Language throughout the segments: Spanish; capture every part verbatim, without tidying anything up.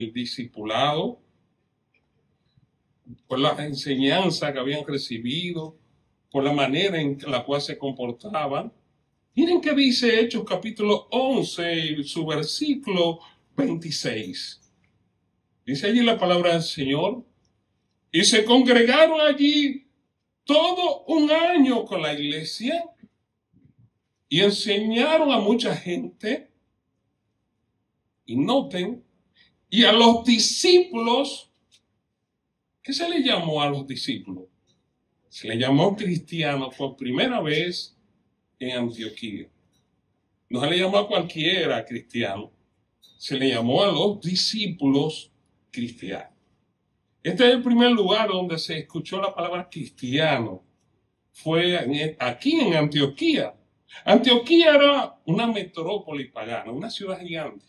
el discipulado, por la enseñanza que habían recibido, por la manera en la cual se comportaban. Miren qué dice Hechos capítulo once, su versículo veintiséis. Dice allí la palabra del Señor: y se congregaron allí todo un año con la iglesia y enseñaron a mucha gente. Y noten, y a los discípulos, ¿qué se le llamó a los discípulos? Se le llamó cristianos por primera vez en Antioquía. No se le llamó a cualquiera cristiano, se le llamó a los discípulos cristianos. Este es el primer lugar donde se escuchó la palabra cristiano. Fue aquí en Antioquía. Antioquía era una metrópoli pagana, una ciudad gigante,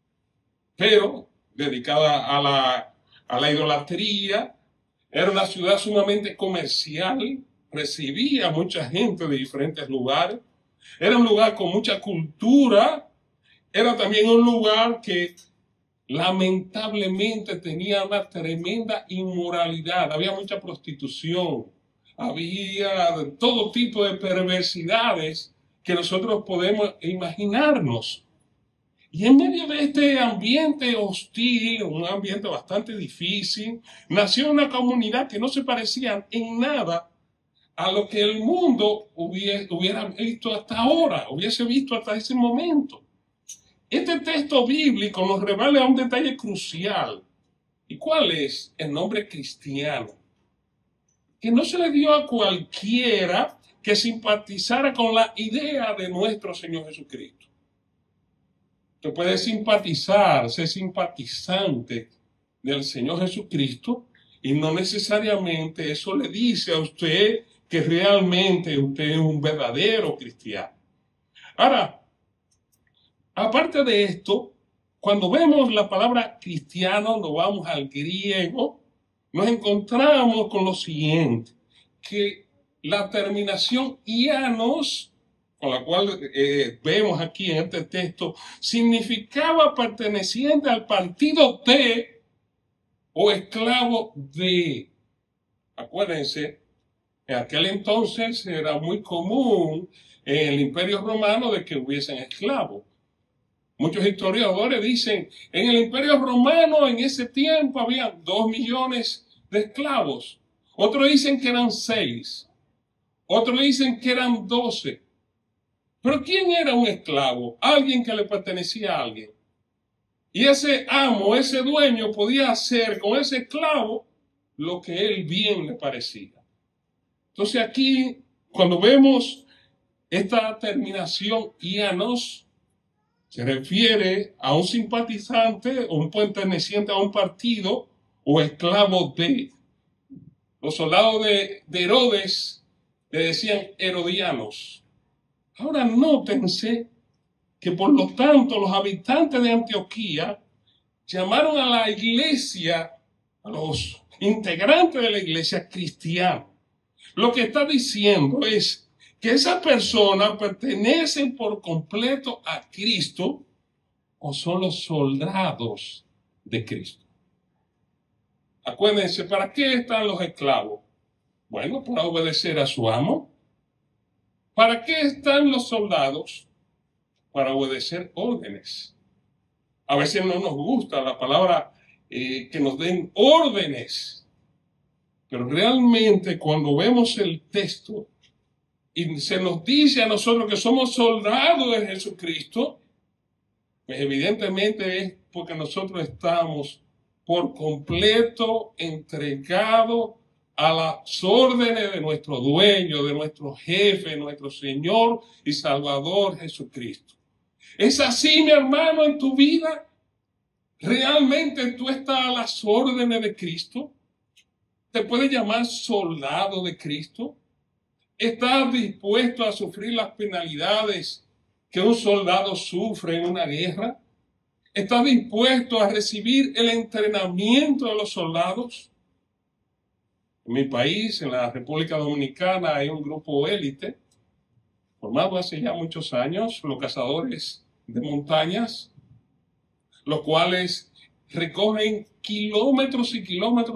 pero dedicada a la, a la idolatría. Era una ciudad sumamente comercial, recibía mucha gente de diferentes lugares. Era un lugar con mucha cultura. Era también un lugar que lamentablemente tenía una tremenda inmoralidad. Había mucha prostitución, había todo tipo de perversidades que nosotros podemos imaginarnos. Y en medio de este ambiente hostil, un ambiente bastante difícil, nació una comunidad que no se parecía en nada a lo que el mundo hubiera, hubiera visto hasta ahora, hubiese visto hasta ese momento. Este texto bíblico nos revela un detalle crucial. ¿Y cuál es? El nombre cristiano. Que no se le dio a cualquiera que simpatizara con la idea de nuestro Señor Jesucristo. Usted puede simpatizar, ser simpatizante del Señor Jesucristo, y no necesariamente eso le dice a usted que realmente usted es un verdadero cristiano. Ahora, aparte de esto, cuando vemos la palabra cristiano, nos vamos al griego, nos encontramos con lo siguiente, que la terminación ianos, con la cual eh, vemos aquí en este texto, significaba perteneciente al partido de o esclavo de. Acuérdense, en aquel entonces era muy común en el Imperio Romano de que hubiesen esclavos. Muchos historiadores dicen, en el Imperio Romano en ese tiempo había dos millones de esclavos. Otros dicen que eran seis. Otros dicen que eran doce. Pero ¿quién era un esclavo? Alguien que le pertenecía a alguien. Y ese amo, ese dueño podía hacer con ese esclavo lo que él bien le parecía. Entonces aquí, cuando vemos esta terminación ianos, se refiere a un simpatizante o un perteneciente a un partido o esclavo de. Los soldados de, de Herodes le decían herodianos. Ahora nótense que por lo tanto los habitantes de Antioquía llamaron a la iglesia, a los integrantes de la iglesia, cristianos. Lo que está diciendo es que esas personas pertenecen por completo a Cristo o son los soldados de Cristo. Acuérdense, ¿para qué están los esclavos? Bueno, para obedecer a su amo. ¿Para qué están los soldados? Para obedecer órdenes. A veces no nos gusta la palabra eh, que nos den órdenes, pero realmente cuando vemos el texto y se nos dice a nosotros que somos soldados de Jesucristo, pues evidentemente es porque nosotros estamos por completo entregados a las órdenes de nuestro dueño, de nuestro jefe, nuestro Señor y Salvador Jesucristo. ¿Es así, mi hermano, en tu vida? ¿Realmente tú estás a las órdenes de Cristo? ¿Te puedes llamar soldado de Cristo? ¿Estás dispuesto a sufrir las penalidades que un soldado sufre en una guerra? ¿Estás dispuesto a recibir el entrenamiento de los soldados? En mi país, en la República Dominicana, hay un grupo élite formado hace ya muchos años, los cazadores de montañas, los cuales recorren kilómetros y kilómetros